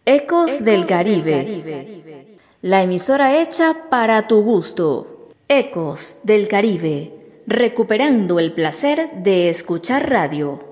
Ecos del Caribe, la emisora hecha para tu gusto. Ecos del Caribe, recuperando el placer de escuchar radio.